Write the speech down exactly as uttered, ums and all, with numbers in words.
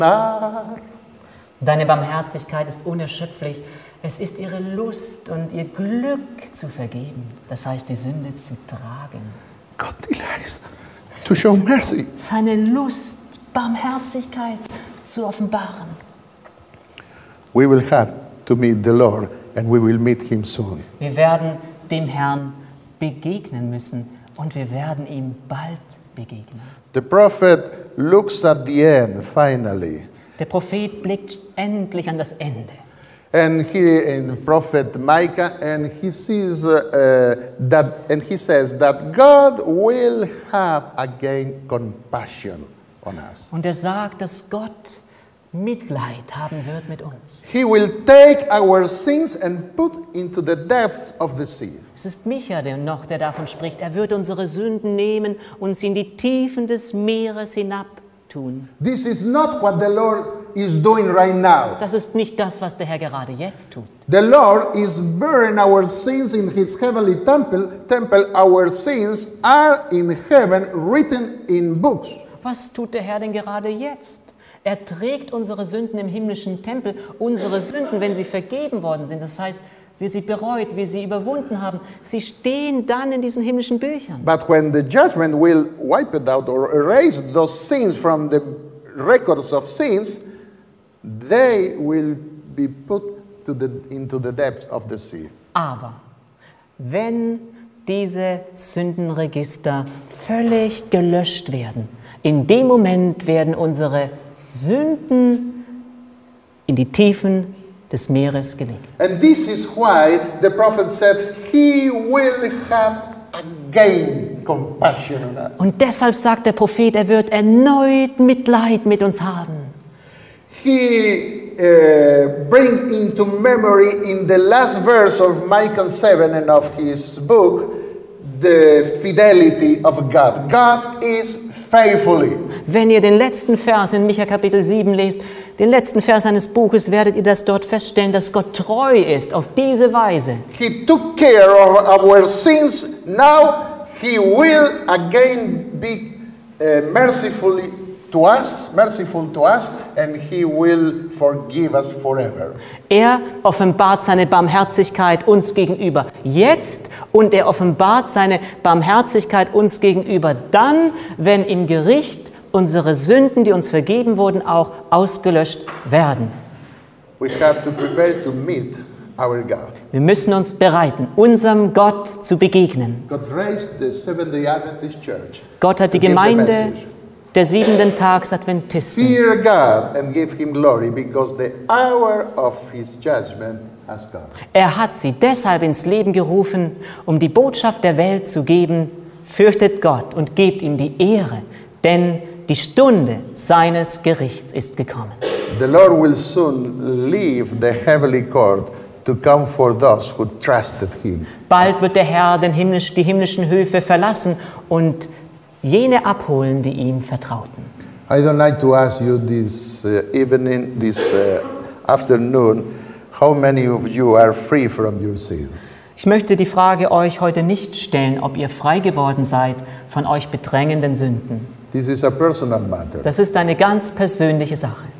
Ah. Deine Barmherzigkeit ist unerschöpflich. Es ist ihre Lust und ihr Glück zu vergeben. Das heißt, die Sünde zu tragen. God delights to show mercy. Seine Lust, Barmherzigkeit zu offenbaren. We will have to meet the Lord and we will meet him soon. Wir werden dem Herrn begegnen müssen und wir werden ihm bald begegnen. The prophet looks at the end finally. Der Prophet blickt endlich an das Ende. And he in prophet Micah and he sees uh, uh, that and he says that God will have again compassion on us. Und er sagt, dass Gott Mitleid haben wird mit uns. He will take our sins and put into the depths of the sea. Es ist Micha, der noch, der davon spricht. Er wird unsere Sünden nehmen und sie in die Tiefen des Meeres hinabtun. This is not what the Lord is doing right now. Das ist nicht das, was der Herr gerade jetzt tut. The Lord is bearing our sins in his heavenly temple. Temple, our sins are in heaven written in books. Was tut der Herr denn gerade jetzt? Er trägt unsere Sünden im himmlischen Tempel. Unsere Sünden, wenn sie vergeben worden sind, das heißt, wir sie bereut, wir sie überwunden haben, sie stehen dann in diesen himmlischen Büchern. But when the judgment will wipe it out or erase those sins from the records of sins, they will be put to the, into the depths of the sea. Aber wenn diese Sündenregister völlig gelöscht werden, in dem Moment werden unsere Sünden in die Tiefen des Meeres gelegt. And this is why the prophet says he will have again compassion on us. Und deshalb sagt der Prophet, er wird erneut Mitleid mit uns haben. He uh, bring into memory in the last verse of Micah seven and of his book the fidelity of God. God is faithfully. Wenn ihr den letzten Vers in Micha Kapitel sieben lest, den letzten Vers seines Buches, werdet ihr das dort feststellen, dass Gott treu ist auf diese Weise. He took care of our sins. Now he will again be uh, mercifully to us, merciful to us, and he will forgive us forever. Er offenbart seine Barmherzigkeit uns gegenüber jetzt und er offenbart seine Barmherzigkeit uns gegenüber dann, wenn im Gericht unsere Sünden, die uns vergeben wurden, auch ausgelöscht werden. We have to prepare to meet our God. Wir müssen uns bereiten, unserem Gott zu begegnen. God raised the Seventh-day Adventist Church. Gott hat die to give the Gemeinde message. der siebenten Tags Adventisten. Fear God and give him glory because the hour of his judgment has come. Er hat sie deshalb ins Leben gerufen, um die Botschaft der Welt zu geben, fürchtet Gott und gebt ihm die Ehre, denn die Stunde seines Gerichts ist gekommen. The Lord will soon leave the heavenly court to come for those who trusted him. Bald wird der Herr den himmlisch, die himmlischen Höfe verlassen und jene abholen, die ihm vertrauten. I don't like to ask you this uh, evening, this uh, afternoon, how many of you are free from your sin? Ich möchte die Frage euch heute nicht stellen, ob ihr frei geworden seid von euch bedrängenden Sünden. This is a personal matter. Das ist eine ganz persönliche Sache.